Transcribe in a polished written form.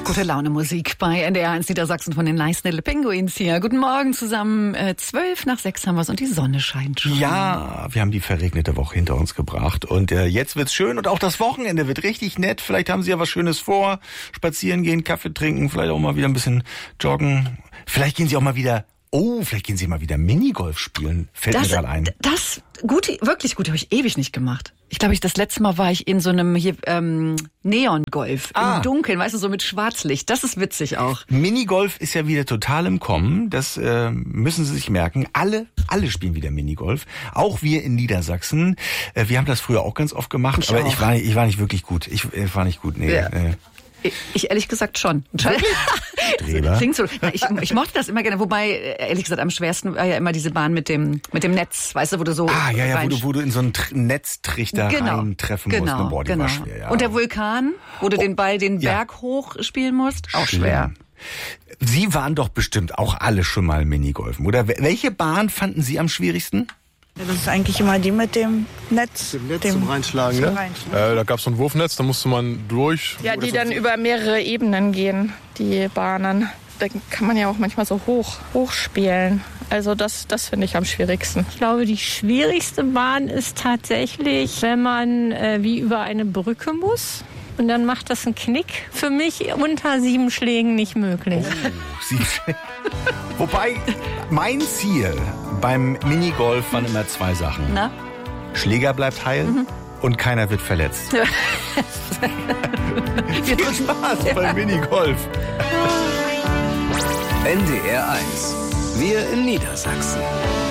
Gute Laune Musik bei NDR 1 Niedersachsen von den Nice Little Penguins hier. Guten Morgen zusammen. 5:12 haben wir es und die Sonne scheint schon. Ja, wir haben die verregnete Woche hinter uns gebracht und jetzt wird's schön und auch das Wochenende wird richtig nett. Vielleicht haben Sie ja was Schönes vor. Spazieren gehen, Kaffee trinken, vielleicht auch mal wieder ein bisschen joggen. Vielleicht gehen Sie auch mal wieder Minigolf spielen. Fällt mir gerade ein. Das wirklich gut, habe ich ewig nicht gemacht. Ich glaube, das letzte Mal war ich in so einem Neon-Golf im Dunkeln, weißt du, so mit Schwarzlicht. Das ist witzig auch. Minigolf ist ja wieder total im Kommen. Das müssen Sie sich merken. Alle spielen wieder Minigolf. Auch wir in Niedersachsen. Wir haben das früher auch ganz oft gemacht, ich war nicht wirklich gut. Ich war nicht gut. Nee. Ja. Ich ehrlich gesagt schon. Klingt so. Ich mochte das immer gerne, wobei, ehrlich gesagt, am schwersten war ja immer diese Bahn mit dem Netz, weißt du, wo du so wo du in so einen Netztrichter reintreffen musst. Boah, die war schwer, ja. Und der Vulkan, wo du den Ball den Berg hoch spielen musst, auch schwer. Sie waren doch bestimmt auch alle schon mal Minigolfen, oder? Welche Bahn fanden Sie am schwierigsten? Das ist eigentlich immer die mit dem Netz. Zum Reinschlagen, ne? Da gab es so ein Wurfnetz, da musste man durch. Ja, die dann über mehrere Ebenen gehen, die Bahnen. Da kann man ja auch manchmal so hoch spielen. Also das finde ich am schwierigsten. Ich glaube, die schwierigste Bahn ist tatsächlich, wenn man wie über eine Brücke muss. Und dann macht das einen Knick. Für mich unter 7 Schlägen nicht möglich. Oh, 7 Schläge. Wobei, mein Ziel beim Minigolf waren immer 2 Sachen. Na? Schläger bleibt heil und keiner wird verletzt. Viel Spaß beim Minigolf. NDR 1. Wir in Niedersachsen.